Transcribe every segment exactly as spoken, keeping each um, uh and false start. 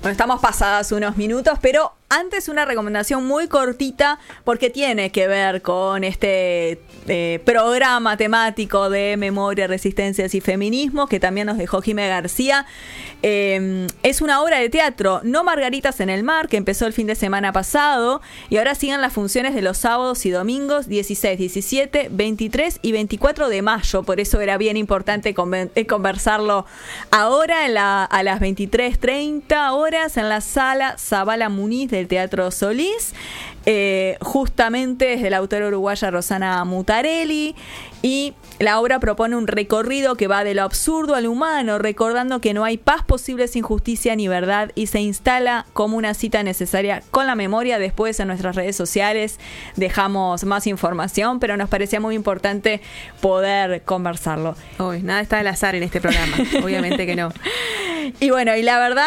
Bueno, estamos pasadas unos minutos, pero antes una recomendación muy cortita porque tiene que ver con este eh, programa temático de memoria, resistencias y feminismo que también nos dejó Jimé García. Eh, es una obra de teatro, No Margaritas en el Mar, que empezó el fin de semana pasado y ahora siguen las funciones de los sábados y domingos dieciséis, diecisiete, veintitrés y veinticuatro de mayo. Por eso era bien importante conversarlo ahora en la, a las veintitrés treinta horas en la sala Zabala Muniz del Teatro Solís, eh, justamente es de la autora uruguaya Rosana Mutarelli, y la obra propone un recorrido que va de lo absurdo al humano, recordando que no hay paz posible sin justicia ni verdad, y se instala como una cita necesaria con la memoria. Después en nuestras redes sociales dejamos más información, pero nos parecía muy importante poder conversarlo. Uy, nada está al azar en este programa, obviamente que no. Y bueno, y la verdad...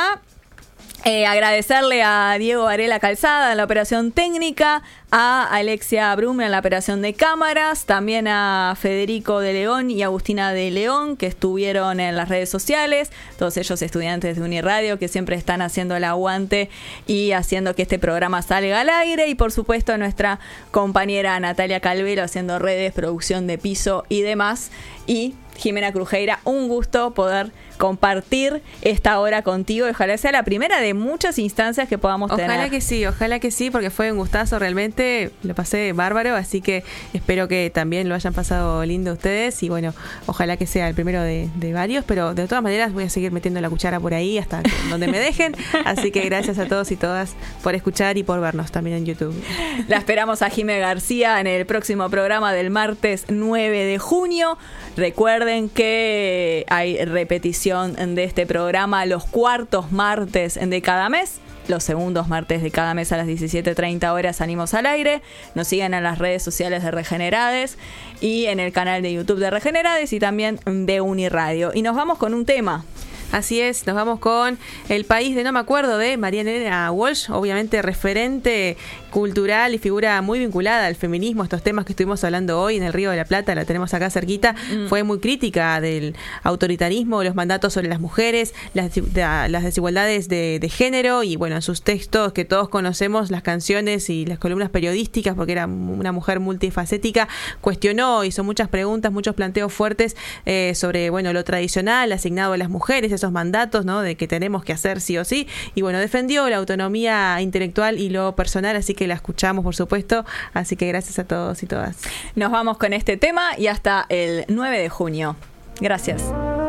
Eh, agradecerle a Diego Varela Calzada en la operación técnica, a Alexia Brume en la operación de cámaras, también a Federico de León y Agustina de León que estuvieron en las redes sociales, todos ellos estudiantes de Uniradio que siempre están haciendo el aguante y haciendo que este programa salga al aire, y por supuesto a nuestra compañera Natalia Calvero haciendo redes, producción de piso y demás, y Jimena Crujeira, un gusto poder compartir esta hora contigo. Ojalá sea la primera de muchas instancias que podamos ojalá tener. Ojalá que sí, ojalá que sí, porque fue un gustazo realmente, lo pasé bárbaro, así que espero que también lo hayan pasado lindo ustedes, y bueno, ojalá que sea el primero de, de varios, pero de todas maneras voy a seguir metiendo la cuchara por ahí hasta que, donde me dejen, así que gracias a todos y todas por escuchar y por vernos también en YouTube. La esperamos a Jimé García en el próximo programa del martes nueve de junio. Recuerden que hay repetición de este programa los cuartos martes de cada mes. Los segundos martes de cada mes a las diecisiete treinta horas salimos al aire. Nos siguen en las redes sociales de Regenerades y en el canal de YouTube de Regenerades y también de Uniradio. Y nos vamos con un tema. Así es, nos vamos con El País de No Me Acuerdo de Mariana Elena Walsh, obviamente referente cultural y figura muy vinculada al feminismo. Estos temas que estuvimos hablando hoy en el Río de la Plata, la tenemos acá cerquita, mm. fue muy crítica del autoritarismo, los mandatos sobre las mujeres, las, de, las desigualdades de, de género, y bueno, en sus textos que todos conocemos, las canciones y las columnas periodísticas, porque era una mujer multifacética, cuestionó, hizo muchas preguntas, muchos planteos fuertes eh, sobre bueno lo tradicional asignado a las mujeres, esos mandatos, ¿no?, de que tenemos que hacer sí o sí, y bueno, defendió la autonomía intelectual y lo personal, así que la escuchamos, por supuesto, así que gracias a todos y todas. Nos vamos con este tema y hasta el nueve de junio. Gracias.